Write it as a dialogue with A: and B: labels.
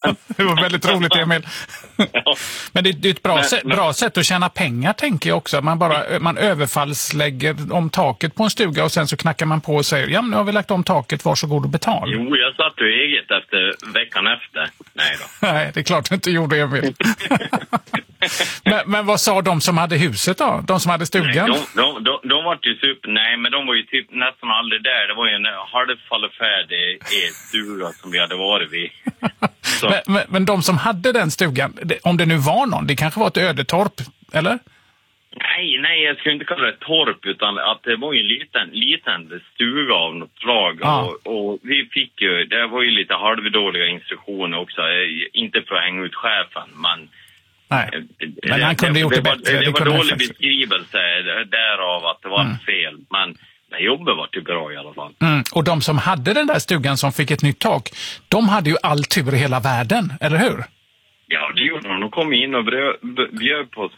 A: Det var väldigt roligt, Emil.
B: Ja.
A: Men det är ett bra sätt att tjäna pengar, tänker jag också. Man överfallslägger om taket på en stuga och sen så knackar man på och säger, ja, men nu har vi lagt om taket, varsågod och betal.
B: Jo, jag satt ju eget efter veckan efter. Nej då.
A: Nej, det är klart du inte gjorde, Emil. men vad sa de som hade huset då? De som hade stugan?
B: Nej, de var ju super... Nej, men de var ju typ nästan aldrig där. Det var ju en halvfallfärdig stuga som vi hade varit vid.
A: Men de som hade den stugan, om det nu var någon, det kanske var ett ödetorp, eller?
B: Nej, jag skulle inte kalla det torp, utan att det var ju en liten stuga av något slag. Och vi fick ju, det var ju lite halvdåliga instruktioner också. Inte för att hänga ut chefen, men...
A: Nej, men han kunde gjort det bättre.
B: Det var dålig beskrivelse därav att det var fel, men jobbet var ju bra i alla fall.
A: Och de som hade den där stugan som fick ett nytt tak, de hade ju all tur i hela världen, eller hur?
B: Ja, det gjorde de. De kom in och bjöd på oss